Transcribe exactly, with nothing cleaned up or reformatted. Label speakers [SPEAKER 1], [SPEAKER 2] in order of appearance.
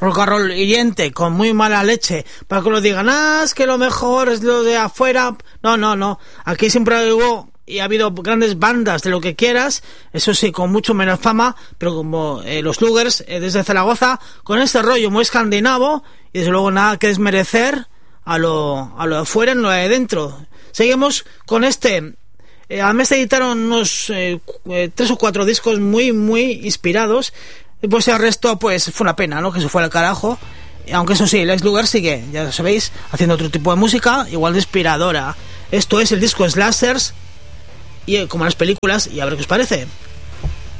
[SPEAKER 1] rock and roll hiriente, con muy mala leche, para que lo digan, ah, es que lo mejor es lo de afuera. No, no, no. Aquí siempre hubo y ha habido grandes bandas de lo que quieras, eso sí, con mucho menos fama, pero como eh, los Lugers eh, desde Zaragoza, con este rollo muy escandinavo, y desde luego nada que desmerecer a lo, a lo de afuera en lo de dentro. Seguimos con este. Eh, además se editaron unos eh, eh, tres o cuatro discos muy, muy inspirados, y pues el resto, pues fue una pena, ¿no? Que se fuera al carajo. Aunque eso sí, Lex Luger sigue, ya lo sabéis, haciendo otro tipo de música, igual de inspiradora. Esto es el disco Slashers, y como las películas, y a ver qué os parece.